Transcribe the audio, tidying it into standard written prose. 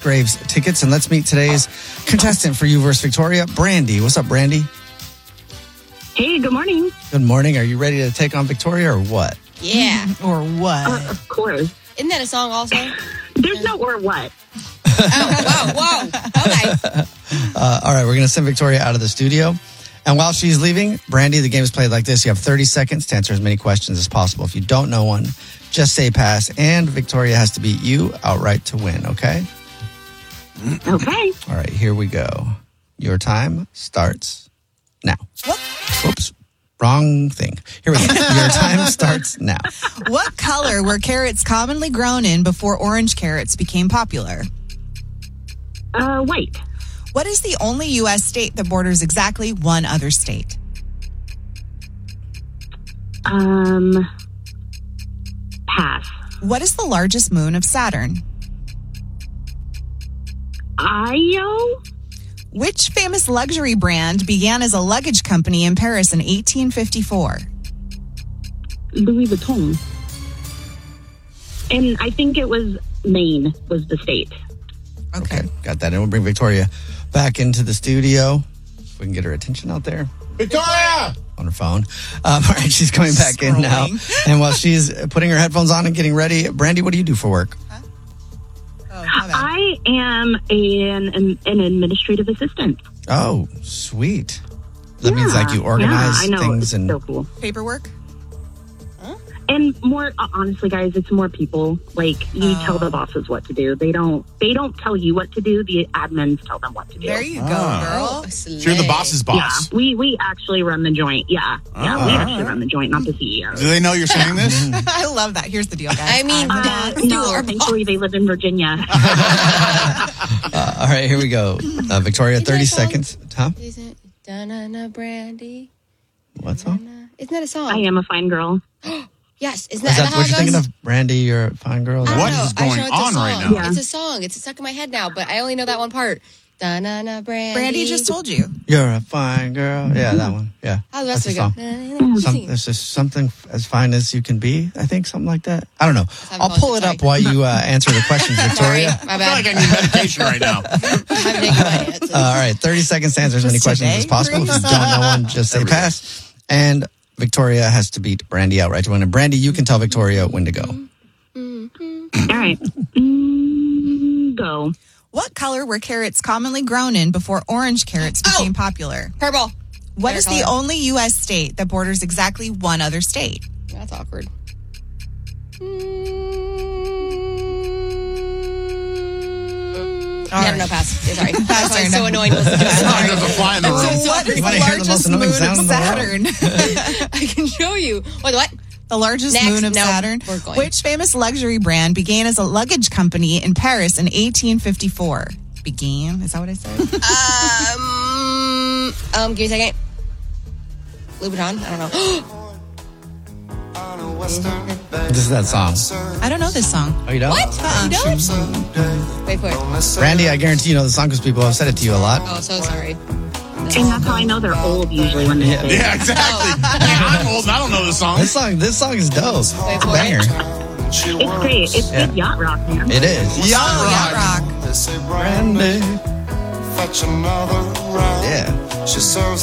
Musgraves tickets. And let's meet today's contestant for You vs. Victoria, Brandy. What's up, Brandy? Hey, good morning. Good morning. Are you ready to take on Victoria or what? Yeah. Or what? Of course. Isn't that a song also? There's no or what. Whoa. Okay. All right, we're going to send Victoria out of the studio. And while she's leaving, Brandy, the game is played like this. You have 30 seconds to answer as many questions as possible. If you don't know one, just say pass. And Victoria has to beat you outright to win, okay? Okay. All right, here we go. Your time starts now. Whoops. Wrong thing. Here we go. Your time starts now. What color were carrots commonly grown in before orange carrots became popular? White. What is the only U.S. state that borders exactly one other state? Pass. What is the largest moon of Saturn? Io? Which famous luxury brand began as a luggage company in Paris in 1854? Louis Vuitton. And I think it was Maine was the state. Okay. Got that. And we'll bring Victoria back into the studio. If we can get her attention out there. Victoria! On her phone. All right, she's coming back in now. And while she's putting her headphones on and getting ready, Brandy, what do you do for work? I am an administrative assistant. Oh, sweet. That means like you organize I know. things It's and so cool. Paperwork? And more, honestly, guys, it's more people. Like, you tell the bosses what to do. They don't tell you what to do. The admins tell them what to do. There you go, girl. So you're the boss's boss. Yeah, we actually run the joint. Yeah, we actually run the joint, not the CEO. Do they know you're saying this? I love that. Here's the deal, guys. I mean, No, thankfully they live in Virginia. all right, here we go. Victoria, 30 seconds. Huh? Isn't Da-na-na Brandy? What song? Isn't that a song? I am a fine girl. Yes. Isn't Is that that how what it you're goes? thinking of? Brandy, you're a fine girl? I What don't know. is I'm going sure it's a on right song. now? Yeah. It's a song. It's stuck in my head now, but I only know that one part. Da-na-na Brandy. Brandy just told you. You're a fine girl. Yeah, that one. Yeah. How the rest of That's it the go? song. There's just something as fine as you can be. I think something like that. I don't know. have I'll fun, pull it up sorry. while you answer the questions, Sorry, Victoria. my I feel bad. like I need medication right now. I'm taking my answers. All right, 30 seconds to answer as many Just questions as today? possible. If you don't know one, just say pass. And Victoria has to beat Brandy outright to win. And Brandy, you can tell Victoria when to go. All right. Go. What color were carrots commonly grown in before orange carrots became popular? Purple. What Better is color. the only U.S. state that borders exactly one other state? That's awkward. All Yeah, right. no, pass. Yeah, sorry. Pass, That's why it's so Arna. annoying to listen to. Sorry. There's a fly in the room. What is You the wanna hear the most largest moon annoying of sound in the world? Saturn? I can show you. What? The largest Next. moon of No, Saturn. we're going. Which famous luxury brand began as a luggage company in Paris in 1854? Began? Is that what I said? Give me a second. Louis Vuitton? I don't know. This is that song. I don't know this song. Oh, you don't? What? You don't? Wait for it. Brandy, I guarantee you know the song because people have said it to you a lot. Oh, so sorry. And that's how I know they're old usually when they sing. Yeah, exactly. Yeah, I'm old and I don't know this song. This song is dope. It's Wait a for banger. It's great. It's like yacht rock, man. It is. Yacht Rock. Brandy. Fetch another round. Yeah. She serves